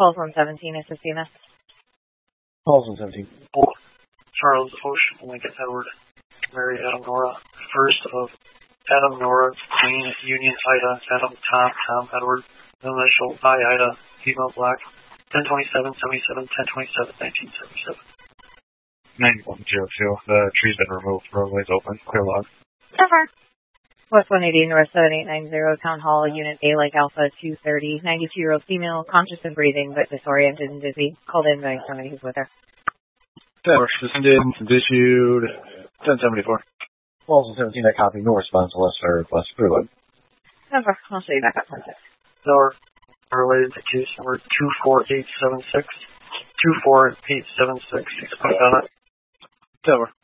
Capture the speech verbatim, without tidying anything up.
Calls one seventeen, assisting us. Calls one seventeen. Charles Ocean, Lincoln Edward, Mary Adam Nora, first of Adam Nora, Queen Union Ida, Adam Tom, Tom Edward, initial I Ida, female black, ten twenty-seven seventy-seven, ten twenty-seven nineteen seventy-seven. ninety-one oh two. The tree's been removed. Roadway's open. Clear log. Over. West one eighty, North seven eight nine zero, Town Hall, Unit A, Lake Alpha, two thirty, ninety-two-year-old female, conscious and breathing, but disoriented and dizzy. Called in by somebody who's with her. Tower, descended, issued, ten seventy-four. Calls one seventeen, I copy. No response unless or request. Clear log. Over. I'll show you back up front. Tower, related to case number two four eight seven six, two four eight seven six, explain on it. Tower.